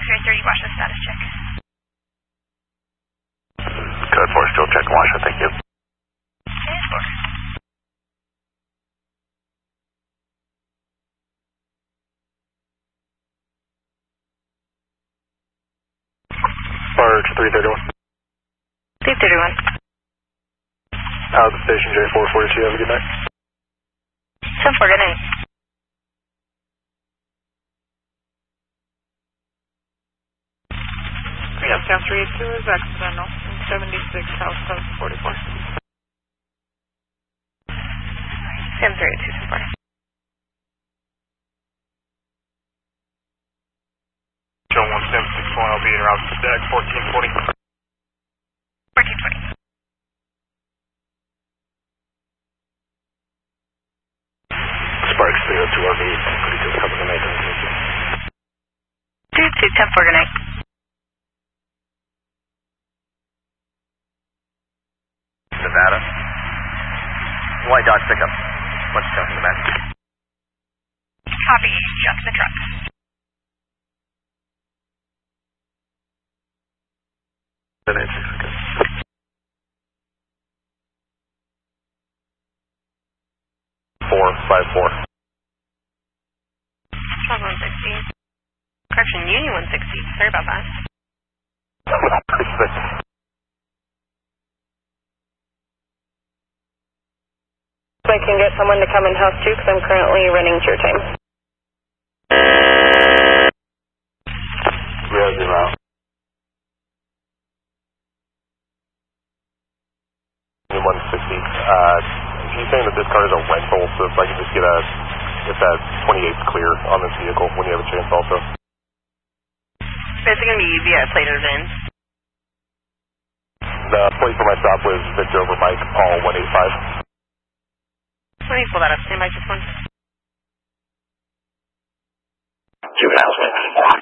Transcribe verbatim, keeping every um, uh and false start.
three thirty, Washington status check. Code four, still check Washington, thank you. ten four. Barge three thirty-one. three thirty-one. Out of the station, J four forty-two, have a good night. ten four, good night. Yes, Cam three eight two is accidental. seventy-six, house code forty-four. Cam three eight two, ten four. Show one seven six one, I'll be in route to deck fourteen forty. fourteen twenty. Sparks three oh two R V, thirty-two, have a good night. three two, ten four, good night. Nevada. White Dodge pickup. What's the Nevada? Copy, jump the truck. Four five four. Charles one sixty. Correction, Union one sixty. Sorry about that. I can get someone to come in house two because I'm currently running tour time. Real zero. one sixty. Uh, he's saying that this car is a rental, so if I could just get a, get that twenty-eight clear on this vehicle when you have a chance also. Is it going to be easy? I played it in. The plate for my stop was Victor over Mike, Paul one eighty-five. Let me pull that up. Stand by just one. Juvenile.